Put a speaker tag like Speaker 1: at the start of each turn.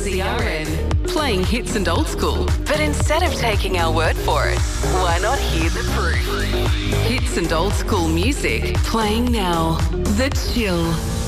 Speaker 1: CRN, playing hits and old school. But instead of taking our word for it, why not hear the proof? Hits and old school music playing now. The Chill.